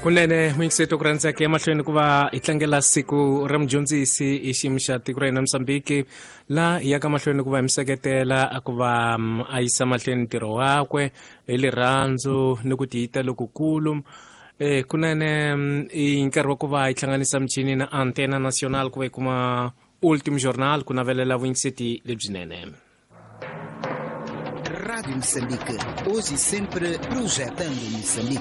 kunene mwingiseto ku rhandzaka emahlweni ku va hi tlangela siku ra mudyondzisi hi xiyimo xa tiko ra hina Mosambiki la hi yaka mahlweni ku va hi miseketela a ku va a yisa mahlweni ntirho wakwe hi rirhandzu ni ku tiyita lokukulu kunene i nkarhi wa ku va hi hlanganisa michini na antena nacional ku va hi kuma ultimo jornal ku navelela vuyingiseti lebyinene. Rádio Moçambique, hoje e sempre projetando Moçambique.